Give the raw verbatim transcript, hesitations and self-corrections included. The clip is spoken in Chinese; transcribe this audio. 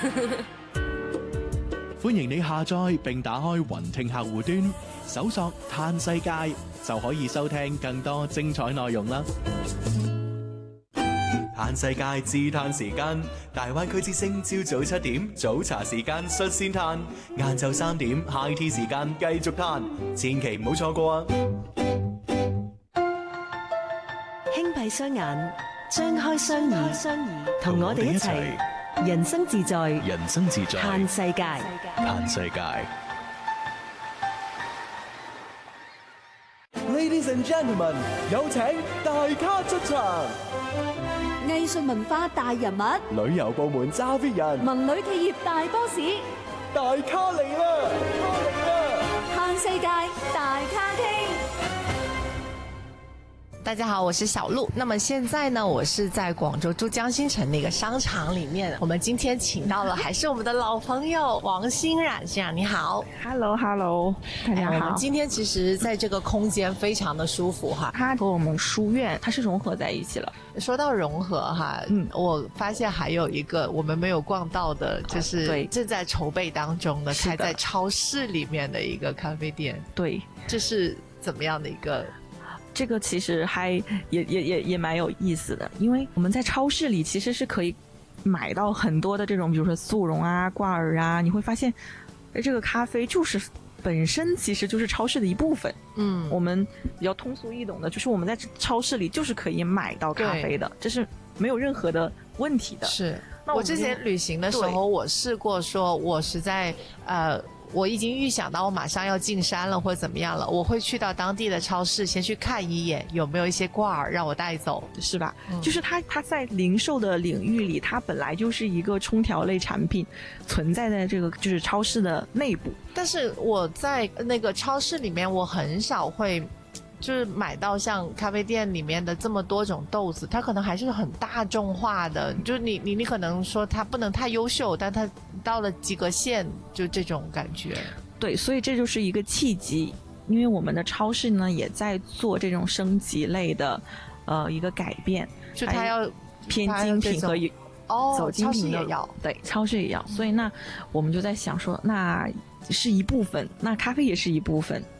歡迎你下載並打開雲聽客戶端，搜索嘆世界就可以收聽更多精彩內容啦。嘆世界自嘆時間，大灣區之聲朝早七點早茶時間率先嘆，晏晝三點 high tea 時間繼續嘆，千祈唔好錯過啊！ 輕閉雙眼，張開雙耳，同我哋一齊人生自在， 人生自在嘆世界， 嘆世界。 Ladies and gentlemen， 有請大咖出場。 藝術文化大人物， 旅遊部門揸 fit 人， 文旅企業大 boss， 大咖嚟啦！大咖嚟啦！ 嘆世界大咖廳。 大家好，我是小鹿。那么现在呢，我是在广州珠江新城的一个商场里面。我们今天请到了还是我们的老朋友王欣冉先生，你好。 Hello Hello， 大家好、哎。 我们今天其实在这个空间非常的舒服哈， 它和我们书院它是融合在一起了。 说到融合哈，嗯，我发现还有一个我们没有逛到的，就是对正在筹备当中的，开在超市里面的一个咖啡店。 对， 这是怎么样的一个？ 这个其实还也也也也蛮有意思的，因为我们在超市里其实是可以买到很多的这种，比如说速溶啊、挂耳啊，你会发现，这个咖啡就是本身其实就是超市的一部分。嗯，我们比较通俗易懂的，就是我们在超市里就是可以买到咖啡的，这是没有任何的问题的。 是，那我, 我之前旅行的时候，我试过说，我实在呃。我已经预想到我马上要进山了或者怎么样了，我会去到当地的超市先去看一眼有没有一些挂耳让我带走， 是吧？嗯、就是它它在零售的领域里，它本来就是一个冲调类产品，存在在这个就是超市的内部。 但是我在那个超市里面，我很少会就是买到像咖啡店里面的这么多种豆子，它可能还是很大众化的，就是你你你可能说它不能太优秀，但它到了及格线，就这种感觉。 对，所以这就是一个契机，因为我们的超市呢也在做这种升级类的呃一个改变， 就它要偏精品和哦， 走精品超市也要， 对，超市也要，所以那我们就在想说，那是一部分，那咖啡也是一部分，